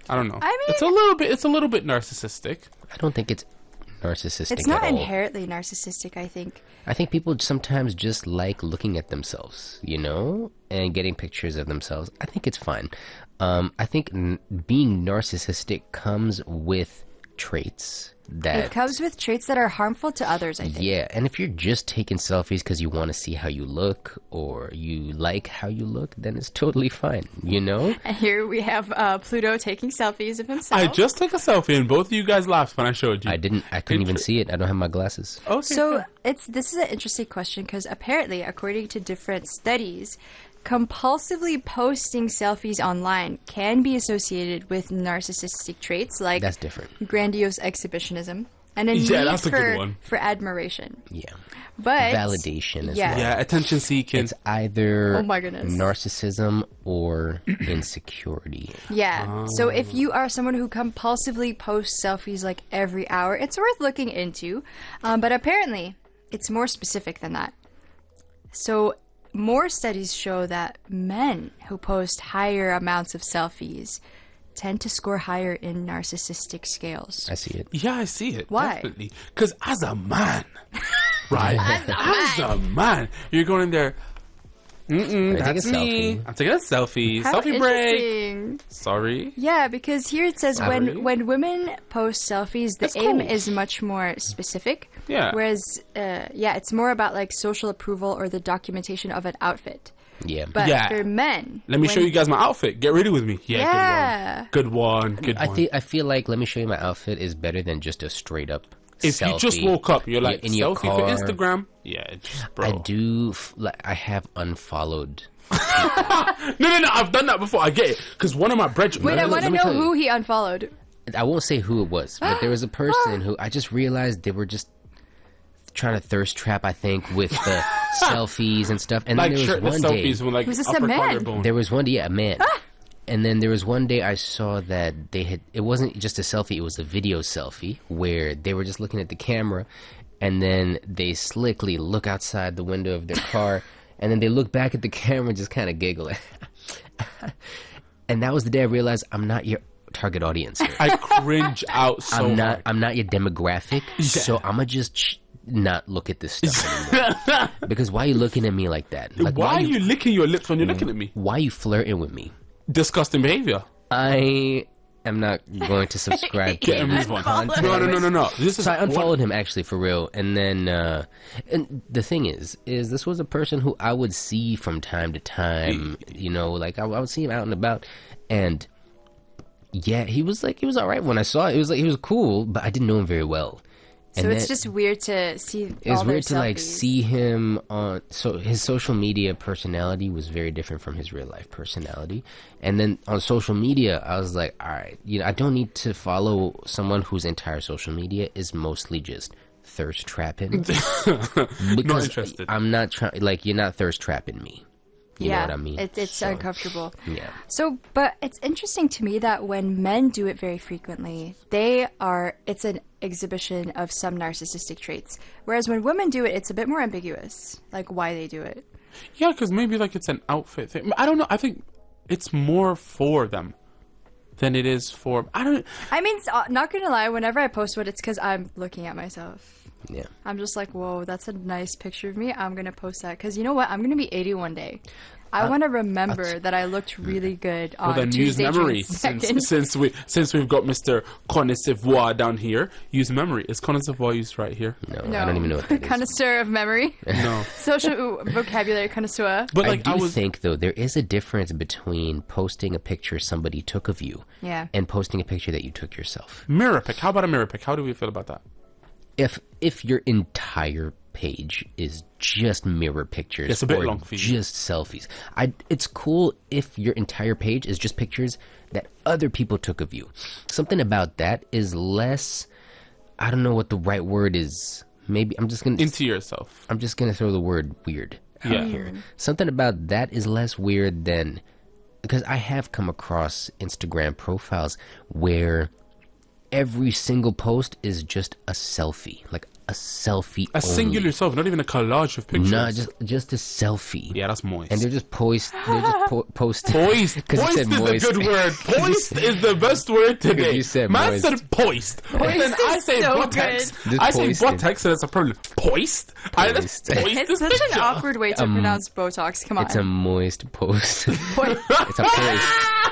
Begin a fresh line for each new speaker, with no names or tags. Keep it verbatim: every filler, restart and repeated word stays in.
I don't know.
I mean,
it's a little bit. It's a little bit narcissistic.
I don't think it's narcissistic.
It's not
at all.
inherently narcissistic, I think.
I think people sometimes just like looking at themselves, you know, and getting pictures of themselves. I think it's fine. Um, I think n- being narcissistic comes with traits that...
It comes with traits that are harmful to others, I think.
Yeah, and if you're just taking selfies because you want to see how you look or you like how you look, then it's totally fine, you know?
And here we have uh, Pluto taking selfies of himself.
I just took a selfie and both of you guys laughed when I showed you.
I didn't, I couldn't even see it. I don't have my glasses.
Okay.
So it's this is an interesting question because apparently, according to different studies, compulsively posting selfies online can be associated with narcissistic traits like
That's different.
grandiose exhibitionism and a
Yeah,
need
that's a
for,
good one.
for admiration.
Yeah.
But
Validation as
yeah.
well.
yeah, attention seeking.
It's either
Oh my goodness.
narcissism or insecurity.
Yeah. So if you are someone who compulsively posts selfies like every hour, it's worth looking into. Um, but apparently, it's more specific than that. So more studies show that men who post higher amounts of selfies tend to score higher in narcissistic scales.
I see it.
Yeah, I see it.
Why?
Definitely. Because as a man, right?
As a
as a man, you're going in there. Mm-mm,
I take
that's
a
me.
selfie.
I'm taking a selfie.
How
selfie break.
interesting.
Sorry.
Yeah, because here it says
Sorry.
when when women post selfies, the
That's
aim
cool.
is much more specific.
Yeah.
Whereas, uh, yeah, it's more about like social approval or the documentation of an outfit.
Yeah.
But
Yeah.
for men,
Let me
when-
show you guys my outfit. Get ready with me. Yeah.
Yeah.
Good one. Good one. Good
I
one.
think I feel like let me show you my outfit is better than just a straight up
if
selfie.
you just woke up, you're like
in your
selfie for
car.
Instagram. Yeah, just, bro.
I do. F- like, I have unfollowed.
No, no, no. I've done that before. I get it. Because one of my brethren.
Wait, I
let
want to
me
know
tell you.
who he unfollowed.
I won't say who it was, but there was a person who I just realized they were just trying to thirst trap. I think with the selfies and stuff. And
like
then there
shirtless
was one day.
selfies with like
Was this a
upper
man?
collarbone.
There was one day, yeah, a man. And then there was one day I saw that they had, it wasn't just a selfie, it was a video selfie where they were just looking at the camera and then they slickly look outside the window of their car and then they look back at the camera and just kind of giggle. And that was the day I realized I'm not your target audience here.
I cringe out so
I'm not,
hard.
I'm not your demographic, so I'm gonna just sh- not look at this stuff anymore. Because why are you looking at me like that? Like,
why are you licking your lips when you're looking at me?
Why are you flirting with me?
Disgusting behavior.
I am not going to subscribe to
Yeah,
any
move on.
content.
No, no, no, no, no. This is
So I
one-
unfollowed him actually for real, and then uh, and the thing is, is this was a person who I would see from time to time. You know, like I, I would see him out and about, and yeah, he was like he was all right when I saw it. It was like he was cool, but I didn't know him very well.
So
And
it's
that-
just weird to see
it was
all their
weird to like
selfies.
see him on. So his social media personality was very different from his real life personality, and then on social media, I was like, all right, you know, I don't need to follow someone whose entire social media is mostly just thirst trapping. Because
interested.
I'm not trying. Like you're not thirst trapping me. You
yeah,
know what I mean?
It, it's
So,
uncomfortable.
Yeah.
So, but it's interesting to me that when men do it very frequently, they are, it's an exhibition of some narcissistic traits. Whereas when women do it, it's a bit more ambiguous, like why they do it.
Yeah, because maybe like it's an outfit thing. I don't know. I think it's more for them than it is for. I don't.
I mean, s- uh, not gonna lie, whenever I post one, it's because I'm looking at myself.
Yeah.
I'm just like, whoa, that's a nice picture of me. I'm gonna post that because you know what? I'm gonna be eighty one day. I want to remember that I looked really good on
Well, then use
Tuesday,
memory
June
since
second.
since we since we've got Mister Connoisseur down here. Use memory. Is Connoisseur used right here?
No,
No,
I don't even know what that is.
connoisseur of memory,
No.
social vocabulary connoisseur.
But
I
like
do
I, was.
think though there is a difference between posting a picture somebody took of you
Yeah.
and posting a picture that you took yourself.
Mirror pic. How about a mirror pic? How do we feel about that?
If if your entire page is just mirror pictures
It's a bit
or
long for you.
just selfies, I it's cool if your entire page is just pictures that other people took of you. Something about that is less. I don't know what the right word is. Maybe I'm just gonna
Into yourself.
I'm just gonna throw the word weird out
Yeah.
here. Something about that is less weird than because I have come across Instagram profiles where every single post is just a selfie, like a selfie.
A singular selfie, not even a collage of pictures.
No, just just a selfie.
Yeah, that's moist.
And they're just post. They're just po- posting.
Poised. Poised is
moist.
a good word. Poised is the best word today.
You said
Man
moist.
said poised. And then
Poised
I
is
say
so
buttocks.
good.
Just
I say
poised it.
buttocks, and it's a problem. Poised. I, that's
Poised.
poised.
It's
is
such an
picture.
awkward way to
Um,
pronounce Botox. Come on.
It's a moist post.
Point.
It's a post.